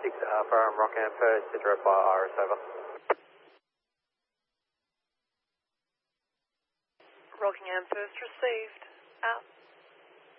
from Rockham First, Citra by Iris, over. Rockingham First received. Out.